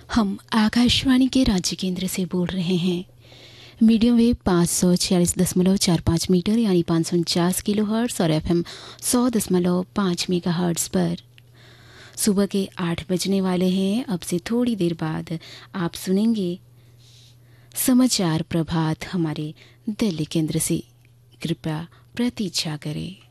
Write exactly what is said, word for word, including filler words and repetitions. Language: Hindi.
हम आकाशवाणी के राज्य केंद्र से बोल रहे हैं। मीडियम वेव पाँच सौ छियालीस दशमलव चार पाँच मीटर यानी पाँच सौ उनचास किलो हर्ट्स और एफ एम सौ दशमलव पाँच मेगा हर्ट्स पर सुबह के आठ बजने वाले हैं। अब से थोड़ी देर बाद आप सुनेंगे समाचार प्रभात हमारे दिल्ली केंद्र से। कृपया प्रतीक्षा करें।